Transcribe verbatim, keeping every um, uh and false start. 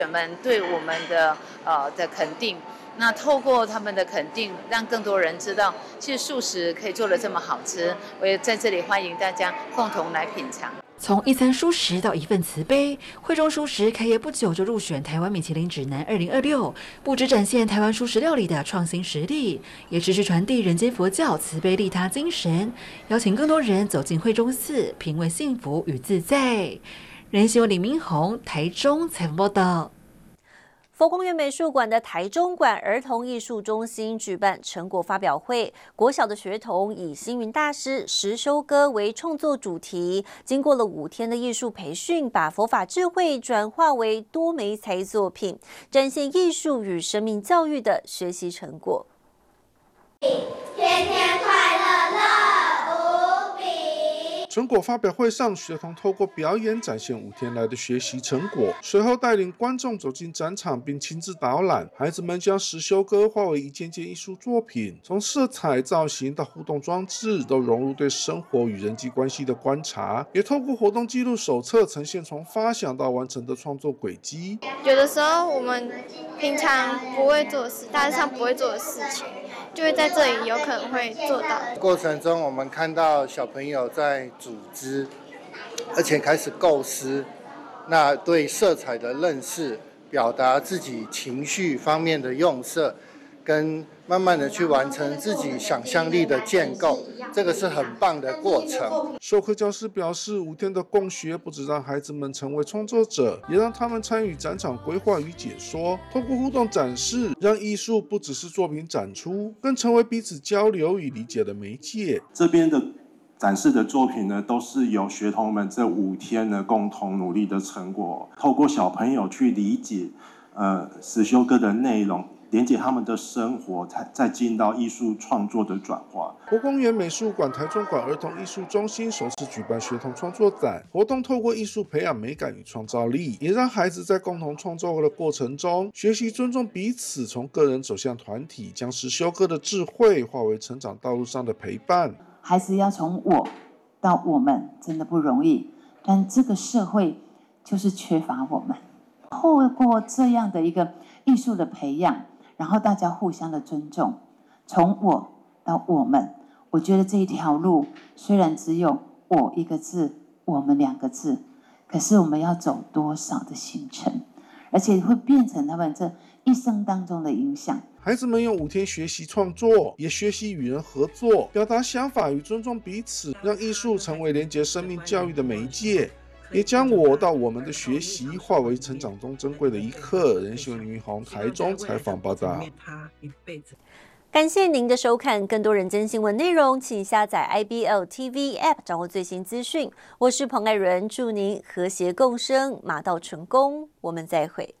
人们对我们的呃的肯定。那透过他们的肯定，让更多人知道，其实素食可以做得这么好吃。我也在这里欢迎大家共同来品尝。 从一餐蔬食到一份慈悲，惠中蔬食开业不久就入选台湾米其林指南二零二六，不只展现台湾蔬食料理的创新实力，也持续传递人间佛教慈悲利他精神，邀请更多人走进惠中寺，品味幸福与自在。人新闻李明宏，台中采访报道。 佛光园美术馆的台中馆儿童艺术中心举办成果发表会，国小的学童以星云大师实修歌为创作主题，经过了五天的艺术培训，把佛法智慧转化为多媒材作品，展现艺术与生命教育的学习成果。 天天快乐乐无比。 成果发表会上，学童透过表演展现五天来的学习成果，随后带领观众走进展场并亲自导览。孩子们将实修歌化为一件件艺术作品，从色彩、造型到互动装置，都融入对生活与人际关系的观察，也透过活动记录手册呈现从发想到完成的创作轨迹。 有的时候我们平常不会做的事，大致上不会做的事情，就会在这里有可能会做到。 过程中，我们看到小朋友在组织，而且开始构思，那对色彩的认识，表达自己情绪方面的用色，跟慢慢的去完成自己想象力的建构，这个是很棒的过程。 授课教师表示，五天的共学不只让孩子们成为创作者，也让他们参与展场规划与解说，透过互动展示，让艺术不只是作品展出，更成为彼此交流与理解的媒介。 这边的展示的作品呢，都是由学童们这五天呢共同努力的成果，透过小朋友去理解呃实修歌的内容，连接他们的生活，才再进到艺术创作的转化。 佛光园美术馆台中馆儿童艺术中心首次举办学童创作展，活动透过艺术培养美感与创造力，也让孩子在共同创作的过程中学习尊重彼此，从个人走向团体，将实修歌的智慧化为成长道路上的陪伴。 孩子要从我到我们真的不容易，但这个社会就是缺乏我们。透过这样的一个艺术的培养，然后大家互相的尊重，从我到我们，我觉得这一条路虽然只有我一个字，我们两个字，可是我们要走多少的行程，而且会变成他们这一生当中的影响。 孩子们用五天学习创作，也学习与人合作，表达想法与尊重彼此，让艺术成为连结生命教育的媒介，也将我到我们的学习化为成长中珍贵的一刻。人新闻林云宏台中采访报道。 感谢您的收看，更多人间新闻内容，请下载 I B L T V App 掌握最新资讯。我是彭爱伦，祝您和谐共生，马到成功，我们再会。